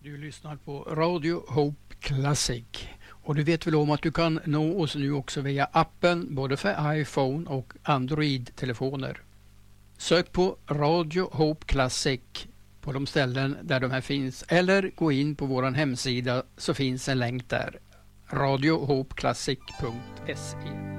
Du lyssnar på Radio Hope Classic och du vet väl om att du kan nå oss nu också via appen både för iPhone och Android-telefoner. Sök på Radio Hope Classic på de ställen där de här finns eller gå in på vår hemsida så finns en länk där. radiohopeclassic.se